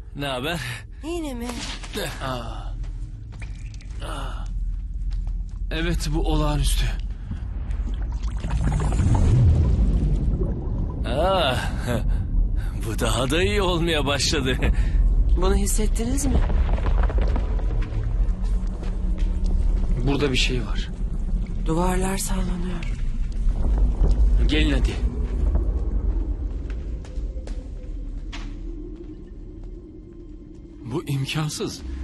Ne haber? Yine mi? Evet, bu olağanüstü. Bu daha da iyi olmaya başladı. Bunu hissettiniz mi? Burada bir şey var. Duvarlar sallanıyor. Gelin hadi. Bu imkansız.